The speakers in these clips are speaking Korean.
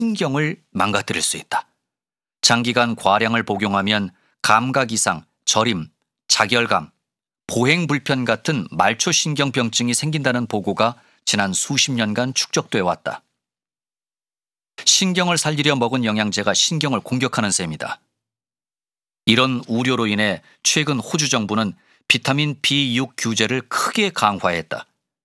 신경을 망가뜨릴 수 있다. 장기간 과량을 복용하면 감각 이상, 저림, 자결감, 보행 불편 같은 말초신경병증이 생긴다는 보고가 지난 수십 년간 축적돼 왔다. 신경을 살리려 먹은 영양제가 신경을 공격하는 셈이다. 이런 우려로 인해 최근 호주 정부는 비타민 B6 규제를 크게 강화했다.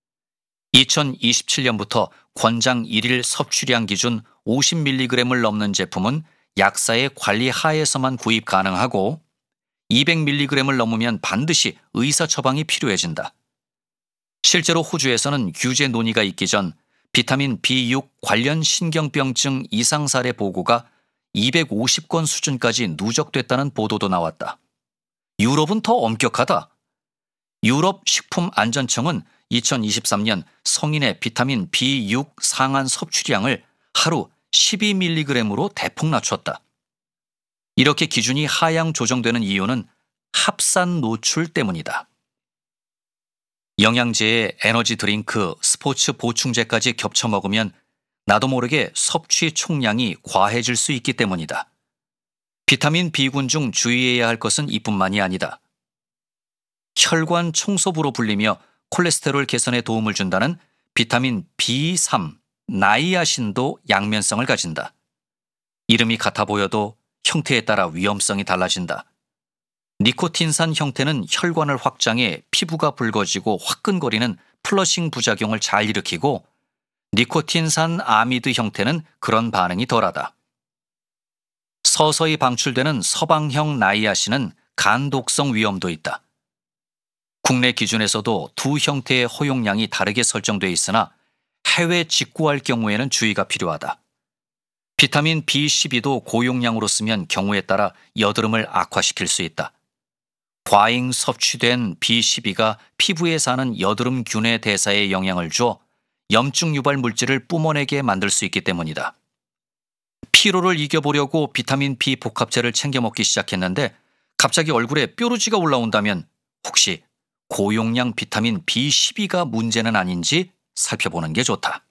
2027년부터 권장 1일 섭취량 기준 50mg을 넘는 제품은 약사의 관리 하에서만 구입 가능하고 200mg을 넘으면 반드시 의사 처방이 필요해진다. 실제로 호주에서는 규제 논의가 있기 전 비타민 B6 관련 신경병증 이상 사례 보고가 250건 수준까지 누적됐다는 보도도 나왔다. 유럽은 더 엄격하다. 유럽 식품안전청은 2023년 성인의 비타민 B6 상한 섭취량을 하루 12mg으로 대폭 낮췄다. 이렇게 기준이 하향 조정되는 이유는 합산 노출 때문이다. 영양제에 에너지 드링크, 스포츠 보충제까지 겹쳐 먹으면 나도 모르게 섭취 총량이 과해질 수 있기 때문이다. 비타민 B군 중 주의해야 할 것은 이뿐만이 아니다. 혈관 청소부로 불리며 콜레스테롤 개선에 도움을 준다는 비타민 B3, 나이아신도 양면성을 가진다. 이름이 같아 보여도 형태에 따라 위험성이 달라진다. 니코틴산 형태는 혈관을 확장해 피부가 붉어지고 화끈거리는 플러싱 부작용을 잘 일으키고 니코틴산 아미드 형태는 그런 반응이 덜하다. 서서히 방출되는 서방형 나이아신은 간 독성 위험도 있다. 국내 기준에서도 두 형태의 허용량이 다르게 설정돼 있으나 해외 직구할 경우에는 주의가 필요하다. 비타민 B12도 고용량으로 쓰면 경우에 따라 여드름을 악화시킬 수 있다. 과잉 섭취된 B12가 피부에 사는 여드름균의 대사에 영향을 줘 염증 유발 물질을 뿜어내게 만들 수 있기 때문이다. 피로를 이겨보려고 비타민 B 복합제를 챙겨 먹기 시작했는데 갑자기 얼굴에 뾰루지가 올라온다면 혹시 고용량 비타민 B12가 문제는 아닌지 살펴보는 게 좋다.